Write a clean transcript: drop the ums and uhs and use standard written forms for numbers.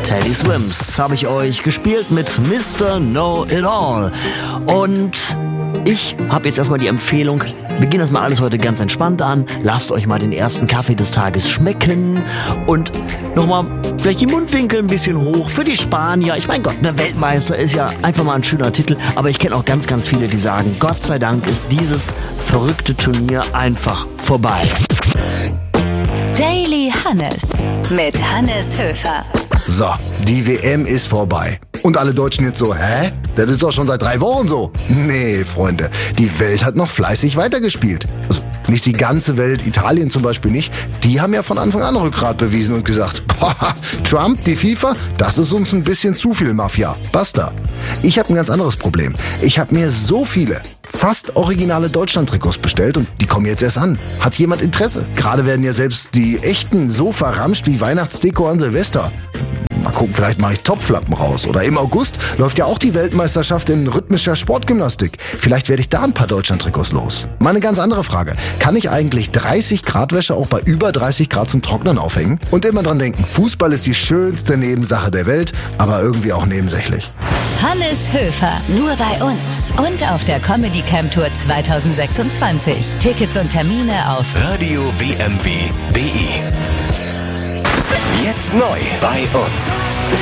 Teddy Swims habe ich euch gespielt mit Mr. Know-It-All. Und ich habe jetzt erstmal die Empfehlung, wir gehen das mal alles heute ganz entspannt an. Lasst euch mal den ersten Kaffee des Tages schmecken und nochmal vielleicht die Mundwinkel ein bisschen hoch für die Spanier. Ich meine Gott, der Weltmeister ist ja einfach mal ein schöner Titel, aber ich kenne auch ganz, ganz viele, die sagen, Gott sei Dank ist dieses verrückte Turnier einfach vorbei. Daily Hannes mit Hannes Höfer. So, die WM ist vorbei. Und alle Deutschen jetzt so, hä? Das ist doch schon seit 3 Wochen so. Nee, Freunde, die Welt hat noch fleißig weitergespielt. Also nicht die ganze Welt, Italien zum Beispiel nicht. Die haben ja von Anfang an Rückgrat bewiesen und gesagt, Trump, die FIFA, das ist uns ein bisschen zu viel Mafia. Basta. Ich habe ein ganz anderes Problem. Ich habe mir so viele, fast originale Deutschland-Trikots bestellt und die kommen jetzt erst an. Hat jemand Interesse? Gerade werden ja selbst die echten so verramscht wie Weihnachtsdeko an Silvester. Mal gucken, vielleicht mache ich Topflappen raus. Oder im August läuft ja auch die Weltmeisterschaft in rhythmischer Sportgymnastik. Vielleicht werde ich da ein paar Deutschland-Trikots los. Mal eine ganz andere Frage. Kann ich eigentlich 30 Grad Wäsche auch bei über 30 Grad zum Trocknen aufhängen? Und immer dran denken, Fußball ist die schönste Nebensache der Welt, aber irgendwie auch nebensächlich. Hannes Höfer, nur bei uns und auf der Comedy Camp Tour 2026. Tickets und Termine auf radio-wmw.de. Jetzt neu bei uns.